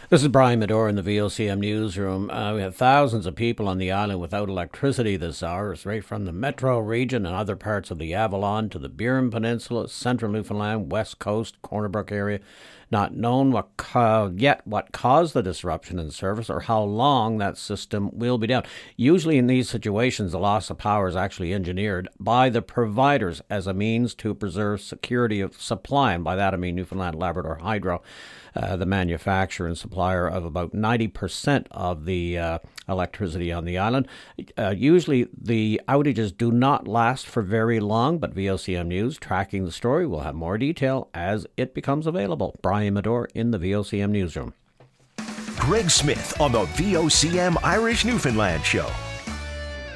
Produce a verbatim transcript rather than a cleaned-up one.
This is Brian Medore in the V O C M newsroom. Uh, we have thousands of people on the island without electricity this hour. It's right from the metro region and other parts of the Avalon to the Burin Peninsula, central Newfoundland, west coast, Corner Brook area. Not known what ca- yet what caused the disruption in service or how long that system will be down. Usually in these situations, the loss of power is actually engineered by the providers as a means to preserve security of supply. And by that I mean Newfoundland Labrador Hydro, uh, the manufacturer and supplier of about ninety percent of the uh, electricity on the island. Uh, usually the outages do not last for very long, but V O C M News, tracking the story, will have more detail as it becomes available. Brian Medore in the V O C M newsroom. Greg Smith on the V O C M Irish Newfoundland Show.